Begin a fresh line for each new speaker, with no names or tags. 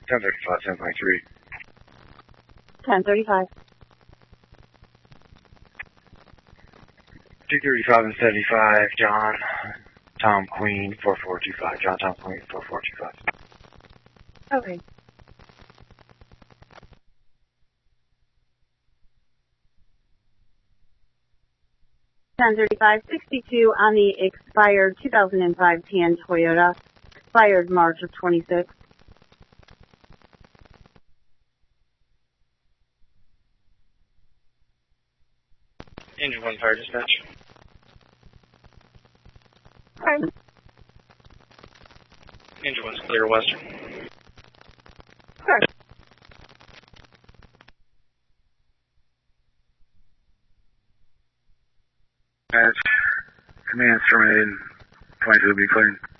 1035, 10.3.
1035.
235 and 75, John, Tom Queen, 4425. John, Tom Queen, 4425.
Okay. $1035.62 on the expired 2005 tan Toyota, expired March of 26.
Engine 1 fire dispatch.
Okay.
Engine 1's clear western.
Okay.
Command's terminated. 22 will be cleared.